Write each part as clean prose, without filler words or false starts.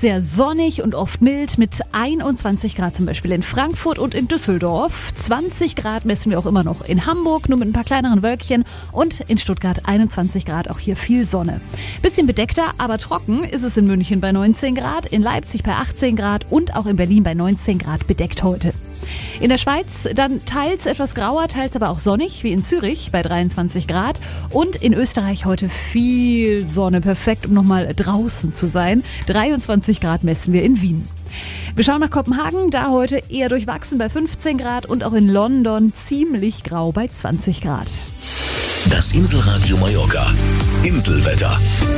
sehr sonnig und oft mild mit 21 Grad zum Beispiel in Frankfurt und in Düsseldorf. 20 Grad messen wir auch immer noch in Hamburg, nur mit ein paar kleineren Wölkchen. Und in Stuttgart 21 Grad, auch hier viel Sonne. Bisschen bedeckter, aber trocken ist es in München bei 19 Grad, in Leipzig bei 18 Grad und auch in Berlin bei 19 Grad bedeckt heute. In der Schweiz dann teils etwas grauer, teils aber auch sonnig, wie in Zürich bei 23 Grad. Und in Österreich heute viel Sonne, perfekt, um nochmal draußen zu sein. 23 Grad messen wir in Wien. Wir schauen nach Kopenhagen, da heute eher durchwachsen bei 15 Grad und auch in London ziemlich grau bei 20 Grad. Das Inselradio Mallorca. Inselwetter.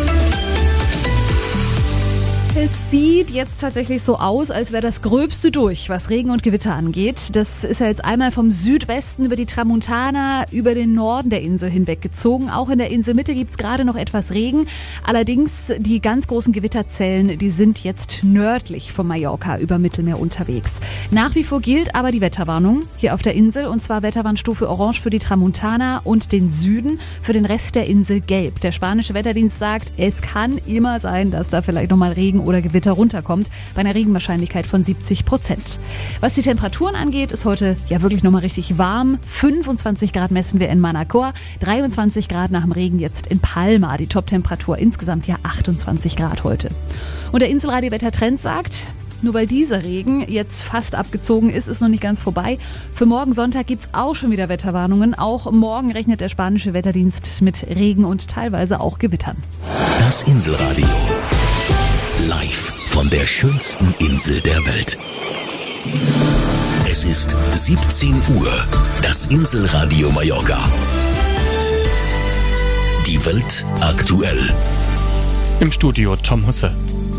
Es sieht jetzt tatsächlich so aus, als wäre das Gröbste durch, was Regen und Gewitter angeht. Das ist ja jetzt einmal vom Südwesten über die Tramontana, über den Norden der Insel hinweggezogen. Auch in der Inselmitte gibt es gerade noch etwas Regen. Allerdings die ganz großen Gewitterzellen, die sind jetzt nördlich von Mallorca über Mittelmeer unterwegs. Nach wie vor gilt aber die Wetterwarnung hier auf der Insel, und zwar Wetterwarnstufe Orange für die Tramontana und den Süden, für den Rest der Insel gelb. Der spanische Wetterdienst sagt, es kann immer sein, dass da vielleicht nochmal Regen oder Gewitter runterkommt, bei einer Regenwahrscheinlichkeit von 70%. Was die Temperaturen angeht, ist heute ja wirklich nochmal richtig warm. 25 Grad messen wir in Manacor, 23 Grad nach dem Regen jetzt in Palma. Die Top-Temperatur insgesamt ja 28 Grad heute. Und der Inselradio-Wettertrend sagt, nur weil dieser Regen jetzt fast abgezogen ist, ist noch nicht ganz vorbei. Für morgen Sonntag gibt es auch schon wieder Wetterwarnungen. Auch morgen rechnet der spanische Wetterdienst mit Regen und teilweise auch Gewittern. Das Inselradio. Live von der schönsten Insel der Welt. Es ist 17 Uhr. Das Inselradio Mallorca. Die Welt aktuell. Im Studio Tom Husse.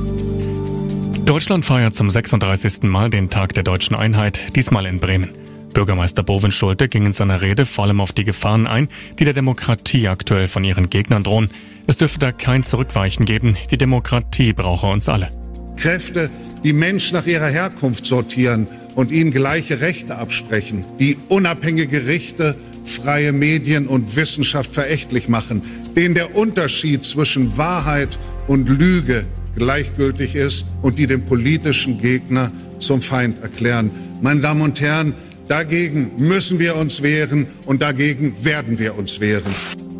Deutschland feiert zum 36. Mal den Tag der deutschen Einheit, diesmal in Bremen. Bürgermeister Bovin Schulte ging in seiner Rede vor allem auf die Gefahren ein, die der Demokratie aktuell von ihren Gegnern drohen. Es dürfe da kein Zurückweichen geben. Die Demokratie brauche uns alle. Kräfte, die Menschen nach ihrer Herkunft sortieren und ihnen gleiche Rechte absprechen, die unabhängige Gerichte, freie Medien und Wissenschaft verächtlich machen, denen der Unterschied zwischen Wahrheit und Lüge gleichgültig ist und die den politischen Gegner zum Feind erklären. Meine Damen und Herren, dagegen müssen wir uns wehren und dagegen werden wir uns wehren.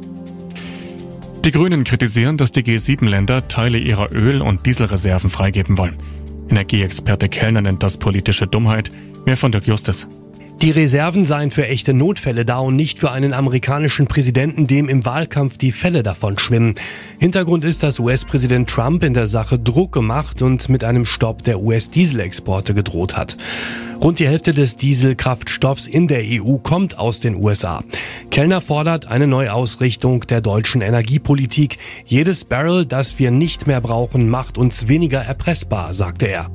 Die Grünen kritisieren, dass die G7-Länder Teile ihrer Öl- und Dieselreserven freigeben wollen. Energieexperte Kellner nennt das politische Dummheit. Mehr von Dirk Justus. Die Reserven seien für echte Notfälle da und nicht für einen amerikanischen Präsidenten, dem im Wahlkampf die Fälle davon schwimmen. Hintergrund ist, dass US-Präsident Trump in der Sache Druck gemacht und mit einem Stopp der US-Dieselexporte gedroht hat. Rund die Hälfte des Dieselkraftstoffs in der EU kommt aus den USA. Kellner fordert eine Neuausrichtung der deutschen Energiepolitik. Jedes Barrel, das wir nicht mehr brauchen, macht uns weniger erpressbar, sagte er.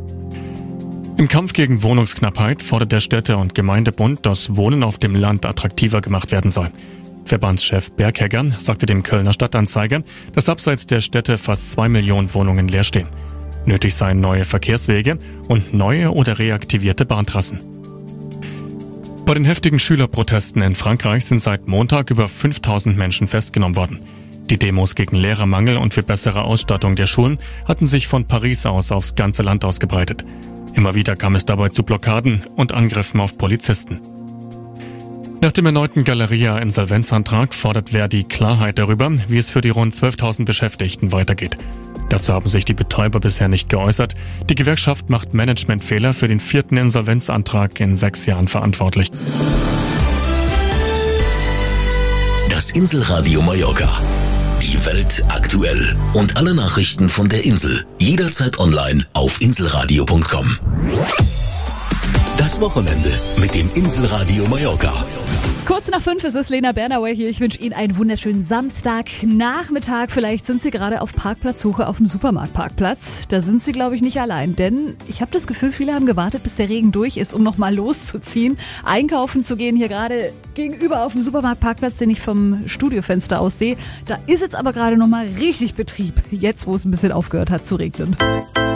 Im Kampf gegen Wohnungsknappheit fordert der Städte- und Gemeindebund, dass Wohnen auf dem Land attraktiver gemacht werden soll. Verbandschef Berghegger sagte dem Kölner Stadtanzeiger, dass abseits der Städte fast 2 Millionen Wohnungen leer stehen. Nötig seien neue Verkehrswege und neue oder reaktivierte Bahntrassen. Bei den heftigen Schülerprotesten in Frankreich sind seit Montag über 5000 Menschen festgenommen worden. Die Demos gegen Lehrermangel und für bessere Ausstattung der Schulen hatten sich von Paris aus aufs ganze Land ausgebreitet. Immer wieder kam es dabei zu Blockaden und Angriffen auf Polizisten. Nach dem erneuten Galeria-Insolvenzantrag fordert Verdi Klarheit darüber, wie es für die rund 12.000 Beschäftigten weitergeht. Dazu haben sich die Betreiber bisher nicht geäußert. Die Gewerkschaft macht Managementfehler für den 4. Insolvenzantrag in 6 Jahren verantwortlich. Das Inselradio Mallorca. Die Welt aktuell. Und alle Nachrichten von der Insel. Jederzeit online auf inselradio.com. Das Wochenende mit dem Inselradio Mallorca. Kurz nach 5 ist es Lena Bernauer hier. Ich wünsche Ihnen einen wunderschönen Samstagnachmittag. Vielleicht sind Sie gerade auf Parkplatzsuche auf dem Supermarktparkplatz. Da sind Sie, glaube ich, nicht allein. Denn ich habe das Gefühl, viele haben gewartet, bis der Regen durch ist, um nochmal loszuziehen, einkaufen zu gehen. Hier gerade gegenüber auf dem Supermarktparkplatz, den ich vom Studiofenster aus sehe. Da ist jetzt aber gerade nochmal richtig Betrieb. Jetzt, wo es ein bisschen aufgehört hat zu regnen.